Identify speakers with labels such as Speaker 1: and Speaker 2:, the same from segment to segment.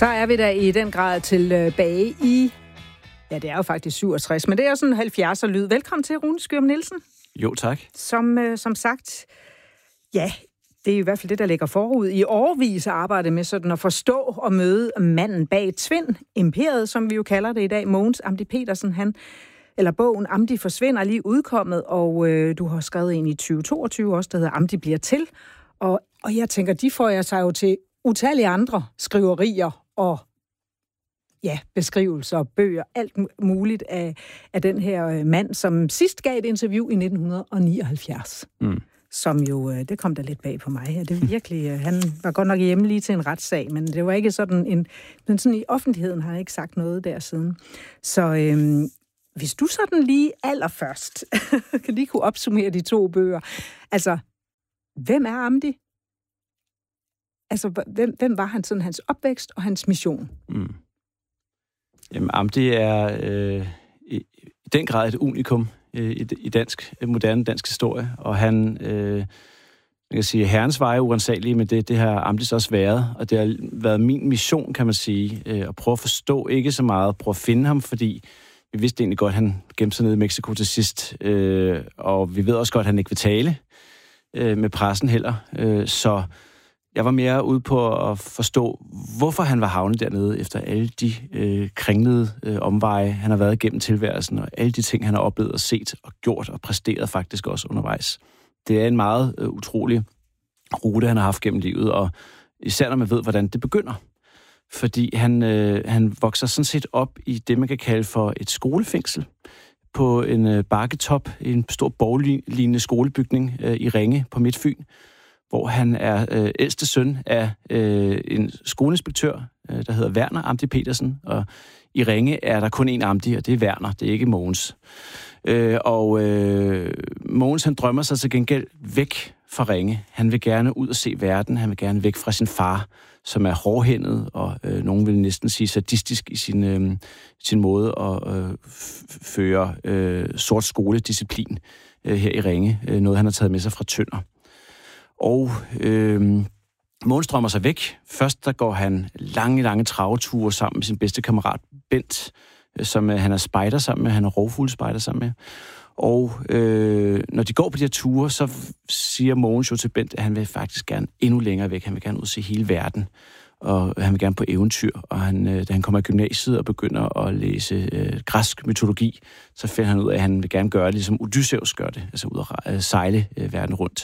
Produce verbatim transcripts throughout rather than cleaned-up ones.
Speaker 1: Så er vi der i den grad tilbage i, ja, det er jo faktisk syvogtres, men det er jo sådan en halvfjerdser lyd. Velkommen til, Rune Skyum Nielsen.
Speaker 2: Jo, tak.
Speaker 1: Som, øh, som sagt, ja, det er i hvert fald det, der ligger forud. I årevis arbejdet med sådan at forstå og møde manden bag Tvind, imperiet, som vi jo kalder det i dag. Mogens Amdi Petersen, han, eller bogen Amdi forsvinder, lige udkommet, og øh, du har skrevet en i tyve toogtyve også, der hedder Amdi bliver til. Og, og jeg tænker, de får jeg sig jo til utallige andre skriverier og ja, beskrivelser, bøger, alt muligt af, af den her mand, som sidst gav et interview i nitten nioghalvfjerds. Mm. Som jo, det kom der lidt bag på mig. Ja, det er virkelig, han var godt nok hjemme lige til en retssag, men det var ikke sådan en, men sådan i offentligheden har han ikke sagt noget der siden. Så øhm, hvis du sådan lige allerførst kan lige kunne opsummere de to bøger. Altså, hvem er Amdi? Altså, hvem, hvem var han sådan, hans opvækst og hans mission? Mm.
Speaker 2: Jamen, Amdi er øh, i, i den grad et unikum øh, i, i dansk, moderne dansk historie, og han, øh, jeg kan sige, herrens veje uansagelige, men det, det har Amdis også været, og det har været min mission, kan man sige, øh, at prøve at forstå ikke så meget, prøve at finde ham, fordi vi vidste egentlig godt, at han gemte sig ned i Mexico til sidst, øh, og vi ved også godt, at han ikke vil tale øh, med pressen heller, øh, så jeg var mere ude på at forstå, hvorfor han var havnet dernede, efter alle de øh, kringlede øh, omveje, han har været igennem tilværelsen, og alle de ting, han har oplevet og set og gjort og præsteret faktisk også undervejs. Det er en meget øh, utrolig rute, han har haft gennem livet, og især når man ved, hvordan det begynder. Fordi han, øh, han vokser sådan set op i det, man kan kalde for et skolefængsel, på en øh, bakketop i en stor borglignende skolebygning øh, i Ringe på Midtfyn, hvor han er øh, ældste søn af øh, en skoleinspektør, øh, der hedder Werner Amdi Petersen, og i Ringe er der kun én Amdi, og det er Werner, det er ikke Mogens. Øh, og øh, Mogens, han drømmer sig til gengæld væk fra Ringe. Han vil gerne ud og se verden, han vil gerne væk fra sin far, som er hårdhændet, og øh, nogen vil næsten sige sadistisk i sin, øh, sin måde at øh, føre øh, sort skoledisciplin øh, her i Ringe. Øh, noget, han har taget med sig fra Tønder. Og øh, Mogens drømmer sig væk. Først der går han lange, lange traveture sammen med sin bedste kammerat Bent, som øh, han er spejder sammen med, han er rovfuglespejder sammen med. Og øh, når de går på de her ture, så siger Mogens jo til Bent, at han vil faktisk gerne endnu længere væk. Han vil gerne ud og se hele verden, og han vil gerne på eventyr. Og han, øh, da han kommer i gymnasiet og begynder at læse øh, græsk mytologi, så finder han ud af, at han vil gerne gøre det, ligesom Odysseus gør det, altså ud og øh, sejle øh, verden rundt.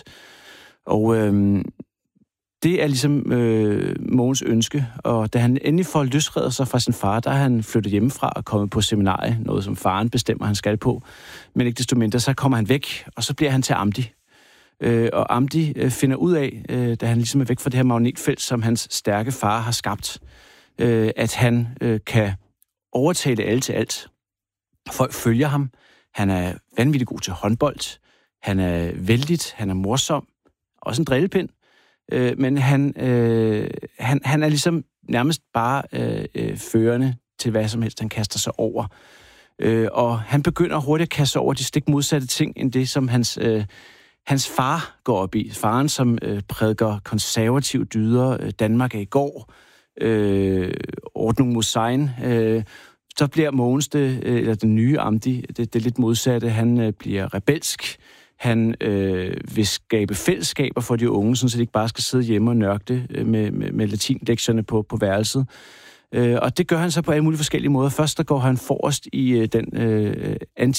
Speaker 2: Og øh, det er ligesom øh, Mogens ønske, og da han endelig får løsredet sig fra sin far, der er han flyttet hjemmefra og kommet på seminarie, noget som faren bestemmer, han skal på. Men ikke desto mindre, så kommer han væk, og så bliver han til Amdi. Øh, og Amdi øh, finder ud af, øh, da han ligesom er væk fra det her magnetfelt, som hans stærke far har skabt, øh, at han øh, kan overtale alle til alt. Folk følger ham. Han er vanvittigt god til håndbold. Han er vældigt, han er morsom. Også en drillepind. Øh, men han, øh, han, han er ligesom nærmest bare øh, førende til hvad som helst, han kaster sig over. Øh, og han begynder hurtigt at kaste sig over de stik modsatte ting, end det, som hans, øh, hans far går op i. Faren, som øh, prædiker konservative dyder, øh, Danmark er i går, øh, Ordnung muss sein. Øh, så bliver Mogens, det, øh, eller den nye Amdi, det, det lidt modsatte. Han øh, bliver rebelsk. Han øh, vil skabe fællesskaber for de unge, så de ikke bare skal sidde hjemme og nørkle med, med, med latinlektionerne på, på værelset. Øh, og det gør han så på alle mulige forskellige måder. Først der går han forrest i øh, den øh,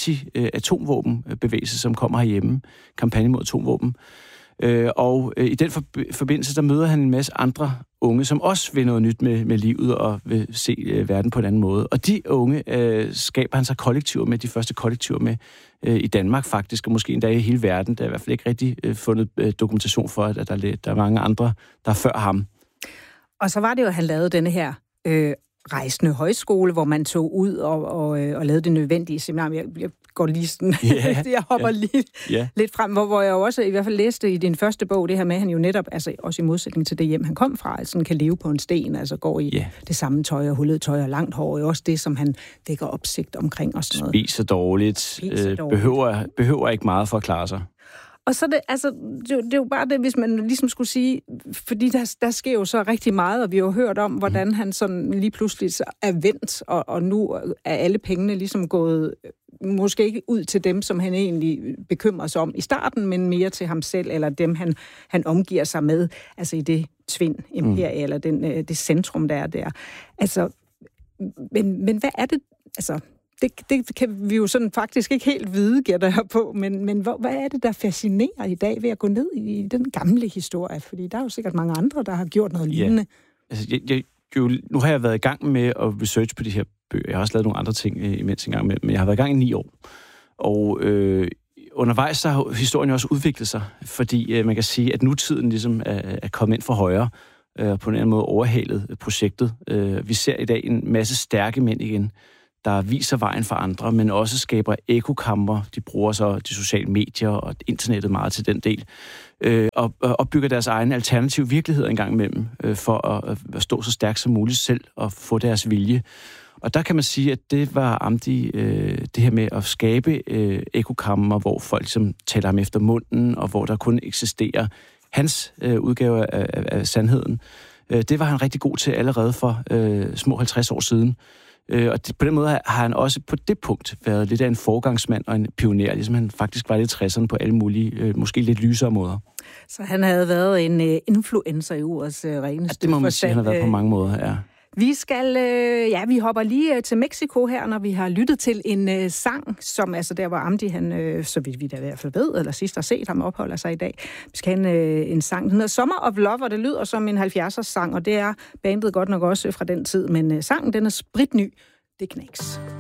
Speaker 2: anti-atomvåbenbevægelse, som kommer herhjemme. Kampagne mod atomvåben. Øh, og øh, i den forbindelse, der møder han en masse andre unge, som også vil noget nyt med, med livet og vil se øh, verden på en anden måde. Og de unge øh, skaber han så kollektiver med, de første kollektiver med øh, i Danmark faktisk, og måske endda i hele verden. Der er i hvert fald ikke rigtig øh, fundet øh, dokumentation for, at der, der er mange andre, der er før ham.
Speaker 1: Og så var det jo, at han lavede denne her øh, rejsende højskole, hvor man tog ud og, og, og lavede det nødvendige seminar. Jeg, jeg går lige sådan, yeah, jeg hopper yeah, lige yeah. lidt frem, hvor, hvor jeg jo også i hvert fald læste i din første bog, det her med, at han jo netop, altså også i modsætning til det hjem, han kom fra, altså kan leve på en sten, altså går i yeah. det samme tøj og hullet tøj og langt hår, og også det, som han vækker opsigt omkring og sådan noget.
Speaker 2: Spiser dårligt, Spiser dårligt. Øh, behøver, behøver ikke meget for at klare sig.
Speaker 1: Og så det, altså, det, det er jo bare det, hvis man ligesom skulle sige, fordi der, der sker jo så rigtig meget, og vi har jo hørt om, hvordan han sådan lige pludselig er vendt, og, og nu er alle pengene ligesom gået, måske ikke ud til dem, som han egentlig bekymrer sig om i starten, men mere til ham selv, eller dem, han, han omgiver sig med, altså i det Tvind-imperie, mm. eller den, det centrum, der er der. Altså, men, men hvad er det, altså... Det, det kan vi jo sådan faktisk ikke helt vide, gætter jeg på, men, men hvor, hvad er det, der fascinerer i dag ved at gå ned i den gamle historie? Fordi der er jo sikkert mange andre, der har gjort noget lignende.
Speaker 2: Ja. Altså, jeg, jeg, jo, nu har jeg været i gang med at research på de her bøger. Jeg har også lavet nogle andre ting øh, imens en gang med, men jeg har været i gang i ni år. Og øh, undervejs så har historien jo også udviklet sig, fordi øh, man kan sige, at nutiden ligesom er, er kommet ind for højre, og øh, på en eller anden måde overhalet projektet. Øh, vi ser i dag en masse stærke mænd igen, der viser vejen for andre, men også skaber ekokammer. De bruger så de sociale medier og internettet meget til den del, øh, og, og opbygger deres egen alternative virkelighed en gang imellem, øh, for at, at stå så stærkt som muligt selv og få deres vilje. Og der kan man sige, at det var Amdi, øh, det her med at skabe øh, ekokammer, hvor folk som taler ham efter munden, og hvor der kun eksisterer hans øh, udgave af, af, af sandheden. Øh, det var han rigtig god til allerede for øh, små halvtreds år siden. Øh, og det, på den måde har han også på det punkt været lidt af en forgangsmand og en pioner, ligesom han faktisk var lidt i tresserne på alle mulige, øh, måske lidt lysere måder.
Speaker 1: Så han havde været en uh, influencer i ordets uh, reneste
Speaker 2: ja, det må man forstand. Sige, han har været på mange måder, ja.
Speaker 1: Vi skal, øh, ja, vi hopper lige øh, til Mexico her, når vi har lyttet til en øh, sang, som altså der var Amdi, han, øh, så vidt vi da i hvert fald ved, eller sidst har set ham opholder sig i dag. Vi skal have en, øh, en sang, den hedder Summer of Love, og det lyder som en halvfjerdsers sang, og det er bandet godt nok også fra den tid, men øh, sangen, den er spritny. Det knæks.